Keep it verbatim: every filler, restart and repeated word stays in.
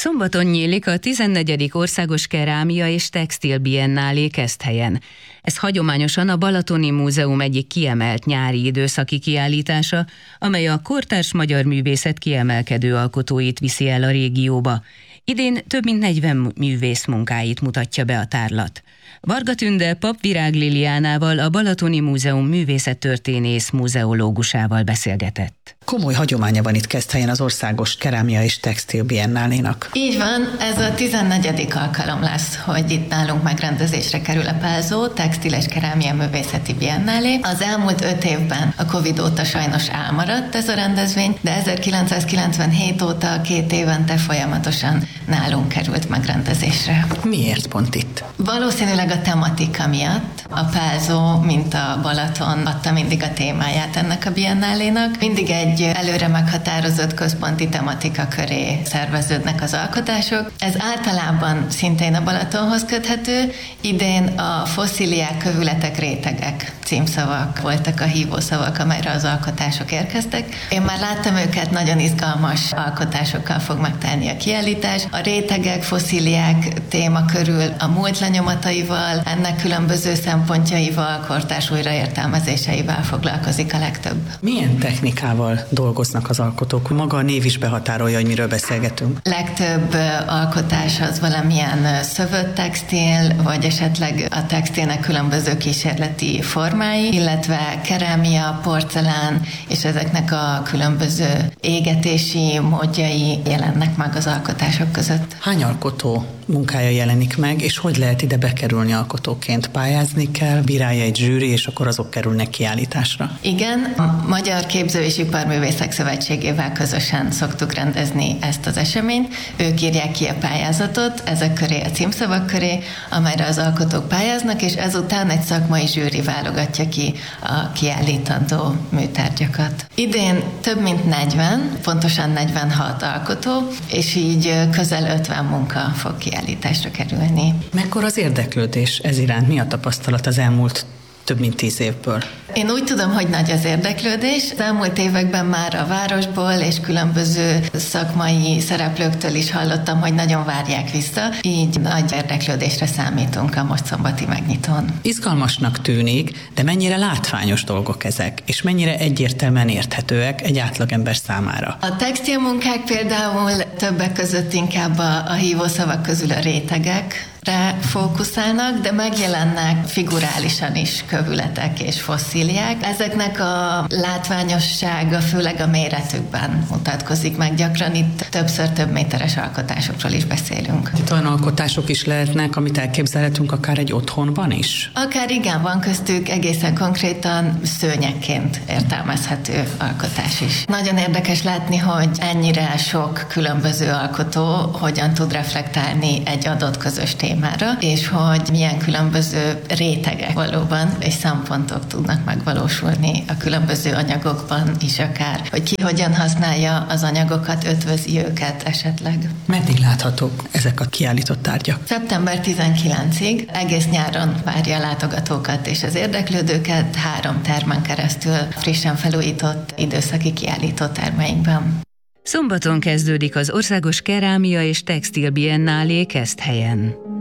Szombaton nyílik a tizennegyedik Országos Kerámia és Textil Biennálé Keszthelyen. Ez hagyományosan a Balatoni Múzeum egyik kiemelt nyári időszaki kiállítása, amely a kortárs magyar művészet kiemelkedő alkotóit viszi el a régióba. Idén több mint negyven művész munkáit mutatja be a tárlat. Varga Tünde Pap Virág Liliánával, a Balatoni Múzeum művészettörténész muzeológusával beszélgetett. Komoly hagyománya van itt Keszthelyen az Országos Kerámia és Textil Biennálénak. Így van, ez a tizennegyedik alkalom lesz, hogy itt nálunk megrendezésre kerül a Pálzó Textil és Kerámia Művészeti Biennálé. Az elmúlt öt évben a Covid óta sajnos elmaradt ez a rendezvény, de ezerkilencszázkilencvenhét óta két évente folyamatosan nálunk került megrendezésre. Miért pont itt? Valószínűleg a tematika miatt. A Pálzó, mint a Balaton adta mindig a témáját ennek a biennálénak. Mindig egy előre meghatározott központi tematika köré szerveződnek az alkotások. Ez általában szintén a Balatonhoz köthető. Idén a fosszíliák, kövületek, rétegek címszavak voltak a hívószavak, amelyre az alkotások érkeztek. Én már láttam őket, nagyon izgalmas alkotásokkal fog megtelni a kiállítás. A rétegek, fosszíliák téma körül a múlt lenyomataival, ennek különböző szempontjaival, kortárs újraértelmezéseivel foglalkozik a legtöbb. Milyen technikával dolgoznak az alkotók? Maga a név is behatárolja, hogy miről beszélgetünk. Legtöbb alkotás az valamilyen szövött textil, vagy esetleg a textilnek különböző kísérleti formái, illetve kerámia, porcelán, és ezeknek a különböző égetési módjai jelennek meg az alkotások között. Hány alkotó munkája jelenik meg, és hogy lehet ide bekerülni alkotóként? Pályázni kell, bírálja egy zsűri, és akkor azok kerülnek kiállításra? Igen, a Magyar Képző- és Iparművészek Szövetségével közösen szoktuk rendezni ezt az eseményt. Ők írják ki a pályázatot, ezek köré, a címszavak köré, amelyre az alkotók pályáznak, és ezután egy szakmai zsűri válogatja ki a kiállítandó műtárgyakat. Idén több mint negyven, pontosan negyvenhat alkotó, és így közel ötven munka fog kiállításra kerülni. Mekkora az érdeklődés ez iránt? Mi a tapasztalat az elmúlt több mint tíz évből? Én úgy tudom, hogy nagy az érdeklődés. Az elmúlt években már a városból és különböző szakmai szereplőktől is hallottam, hogy nagyon várják vissza, így nagy érdeklődésre számítunk a most szombati megnyitón. Izgalmasnak tűnik, de mennyire látványos dolgok ezek, és mennyire egyértelműen érthetőek egy átlagember számára? A textilmunkák például többek között inkább a, a hívószavak közül a rétegek, re fókuszálnak, de megjelennek figurálisan is kövületek és fosszíliák. Ezeknek a látványossága főleg a méretükben mutatkozik meg. Gyakran itt többször több méteres alkotásokról is beszélünk. Itt olyan alkotások is lehetnek, amit elképzelhetünk akár egy otthonban is? Akár igen, van köztük egészen konkrétan szőnyegként értelmezhető alkotás is. Nagyon érdekes látni, hogy ennyire sok különböző alkotó hogyan tud reflektálni egy adott közös témára, és hogy milyen különböző rétegek valóban és szempontok tudnak megvalósulni a különböző anyagokban is akár, hogy ki hogyan használja az anyagokat, ötvözi őket esetleg. Meddig láthatók ezek a kiállított tárgyak? szeptember tizenkilencedikéig egész nyáron várja a látogatókat és az érdeklődőket három termen keresztül frissen felújított időszaki kiállító termeinkben. Szombaton kezdődik az Országos Kerámia és Textil Biennálé Keszthelyen.